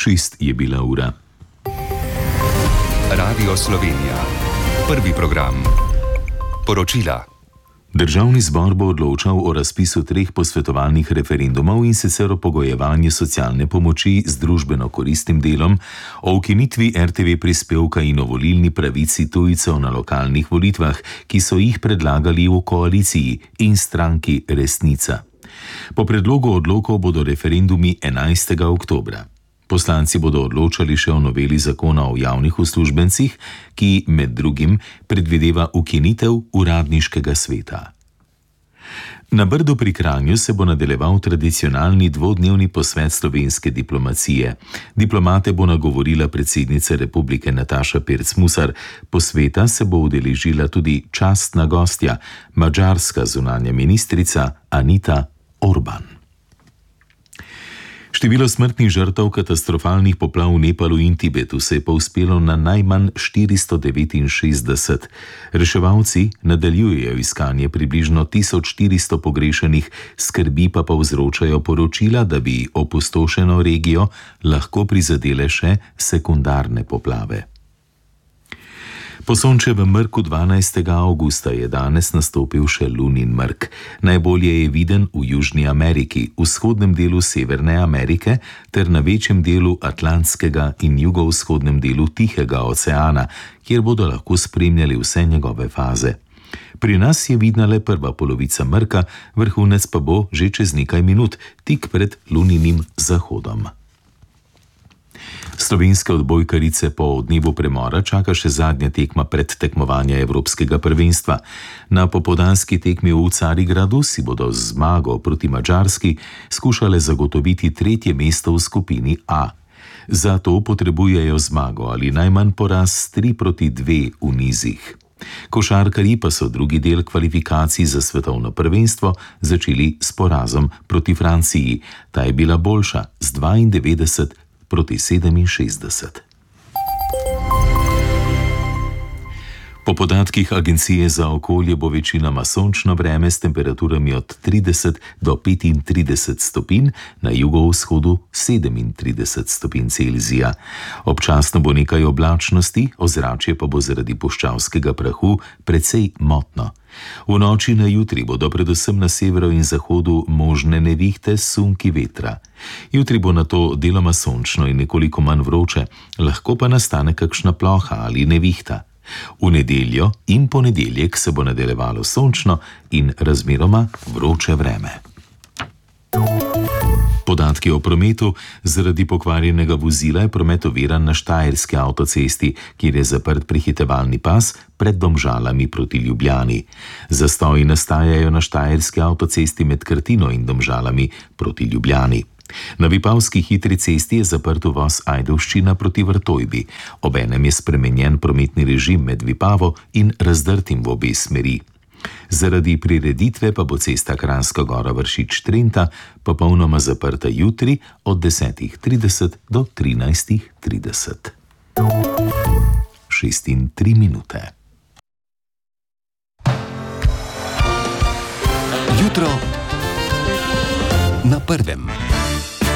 6 je bila ura. Radio Slovenija. Prvi program. Poročila. Državni zbor bo odločal o razpisu 3 posvetovalnih referendumov, in sicer o pogojevanju socialne pomoči z družbeno koristnim delom, o ukinitvi RTV prispevka in o volilni pravici tujcev na lokalnih volitvah, ki so jih predlagali v koaliciji in stranki Resnica. Po predlogu odlokov bodo referendumi 11. oktobra. Poslanci bodo odločali še o noveli zakona o javnih uslužbencih, ki med drugim predvideva ukinitev uradniškega sveta. Na Brdu pri Kranju se bo nadaljeval tradicionalni dvodnevni posvet slovenske diplomacije. Diplomate bo nagovorila predsednica republike Nataša Pirc Musar. Posveta se bo udeležila tudi častna gostja, madžarska zunanja ministrica Anita Orban. Število smrtnih žrtev katastrofalnih poplav v Nepalu in Tibetu se je povzpelo na najmanj 469. Reševalci nadaljujejo iskanje približno 1400 pogrešenih, skrbi pa povzročajo poročila, da bi opustošeno regijo lahko prizadele še sekundarne poplave. Po sončevem mrku 12. avgusta je danes nastopil še lunin mrk. Najbolje je viden v Južni Ameriki, vzhodnem delu Severne Amerike ter na večjem delu Atlantskega in jugovzhodnem delu Tihega oceana, kjer bodo lahko spremljali vse njegove faze. Pri nas je vidna le prva polovica mrka, vrhunec pa bo že čez nekaj minut, tik pred luninim zahodom. Slovenske odbojkarice po dnevu premora čaka še zadnja tekma pred tekmovanja Evropskega prvenstva. Na popoldanski tekmi v Carigradu si bodo z zmago proti Madžarski skušale zagotoviti 3. mesto v skupini A. Za to potrebujejo zmago ali najmanj poraz 3-2 v nizih. Košarkarji pa so drugi del kvalifikacij za svetovno prvenstvo začeli s porazom proti Franciji. Ta je bila boljša z 92-67. Po podatkih Agencije za okolje bo večinoma sončno vreme s temperaturami od 30 do 35 stopinj, na jugovzhodu 37 stopinj Celzija. Občasno bo nekaj oblačnosti, ozračje pa bo zaradi puščavskega prahu precej motno. V noči na jutri bodo predvsem na severu in zahodu možne nevihte s sunki vetra. Jutri bo nato deloma sončno in nekoliko manj vroče, lahko pa nastane kakšna ploha ali nevihta. V nedeljo in ponedeljek se bo nadaljevalo sončno in razmeroma vroče vreme. Podatki o prometu. Zaradi pokvarjenega vozila je promet oviran na štajerski avtocesti, kjer je zaprt prehitevalni pas pred Domžalami proti Ljubljani. Zastoji nastajajo na štajerski avtocesti med Krtino in Domžalami proti Ljubljani. Na Vipavski hitri cesti je zaprt uvoz Ajdovščina proti Vrtojbi. Obenem je spremenjen prometni režim med Vipavo in Razdrtim v obe smeri. Zaradi prireditve pa bo cesta Kranjska Gora Vršič-Trenta popolnoma zaprta jutri od 10:30 do 13:30. 6:03 minute. Jutro na prvem.